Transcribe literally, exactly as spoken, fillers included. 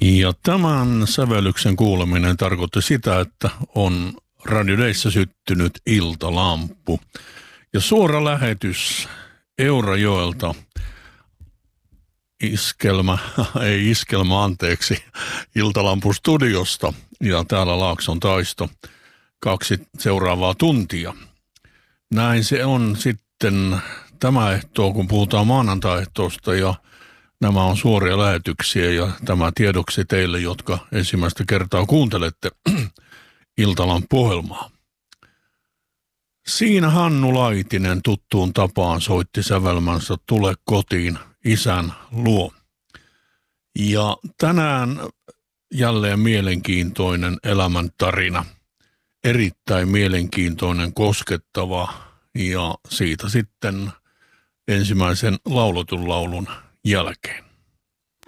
Ja tämän sävellyksen kuuleminen tarkoitti sitä, että on Radio Dayssä syttynyt iltalampu. Ja suora lähetys Eurajoelta, iskelmä, ei iskelmä anteeksi, iltalampustudiosta ja täällä Laakson taisto kaksi seuraavaa tuntia. Näin se on sitten tämä ehtoo, kun puhutaan maanantai-ehtoosta ja nämä on suoria lähetyksiä ja tämä tiedoksi teille, jotka ensimmäistä kertaa kuuntelette Iltalampu-ohjelmaa. Siinä Hannu Laitinen tuttuun tapaan soitti sävelmänsä Tule kotiin isän luo. Ja tänään jälleen mielenkiintoinen elämäntarina. Erittäin mielenkiintoinen, koskettava ja siitä sitten ensimmäisen lauletun laulun jälkeen.